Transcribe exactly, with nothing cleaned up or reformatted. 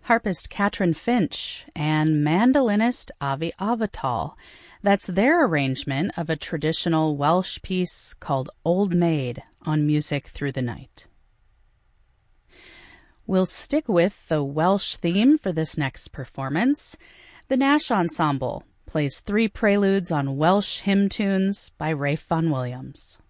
harpist Katrin Finch, and mandolinist Avi Avital. That's their arrangement of a traditional Welsh piece called Old Maid on Music Through the Night. We'll stick with the Welsh theme for this next performance. The Nash Ensemble plays three preludes on Welsh hymn tunes by Ralph Vaughan Williams.